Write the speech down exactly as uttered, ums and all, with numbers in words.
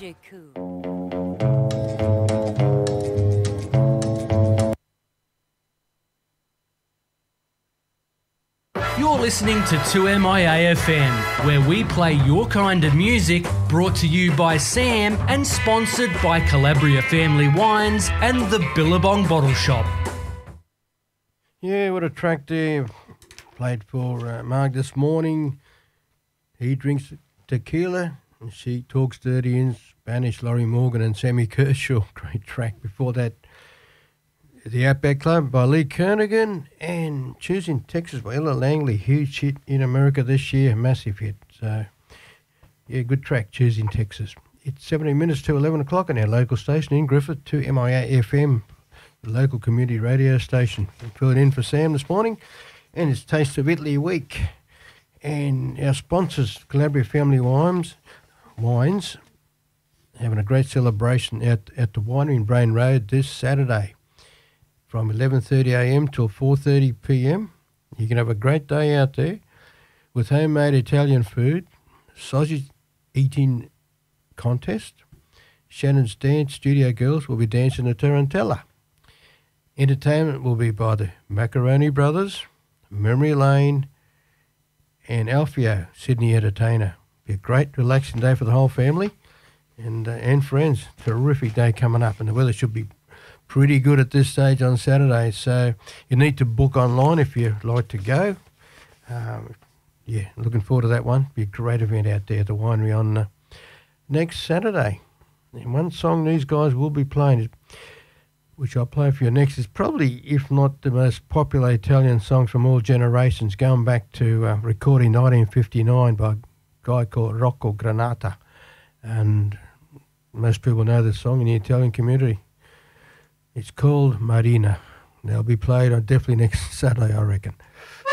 Riku. You're listening to two M I A F M, where we play your kind of music, brought to you by Sam and sponsored by Calabria Family Wines and the Billabong Bottle Shop. Yeah, what a track there. Played for uh, Mark this morning. He drinks tequila and she talks dirty in Spanish. Laurie Morgan and Sammy Kershaw. Great track. Before that, The Outback Club by Lee Kernaghan and Choosing Texas by Ella Langley. Huge hit in America this year. Massive hit. So, yeah, good track, Choosing Texas. It's seventeen minutes to eleven o'clock on our local station in Griffith, two M I A F M, the local community radio station. We filled in for Sam this morning. And it's Taste of Italy Week. And our sponsors, Calabria Family Wines, Wines, having a great celebration at, at the winery in Brain Road this Saturday from eleven thirty a m till four thirty p m. You can have a great day out there with homemade Italian food, sausage eating contest. Shannon's Dance Studio Girls will be dancing the Tarantella. Entertainment will be by the Macaroni Brothers, Memory Lane, and Alfio, Sydney Entertainer. Be a great relaxing day for the whole family and uh, and friends. Terrific day coming up, and the weather should be pretty good at this stage on Saturday. So you need to book online if you'd like to go. Um, yeah, looking forward to that one. Be a great event out there at the winery on uh, next Saturday. And one song these guys will be playing, which I'll play for you next, is probably, if not the most popular Italian song from all generations, going back to uh, recording nineteen fifty-nine by a guy called Rocco Granata. And most people know this song in the Italian community. It's called Marina. They'll be played on definitely next Saturday, I reckon.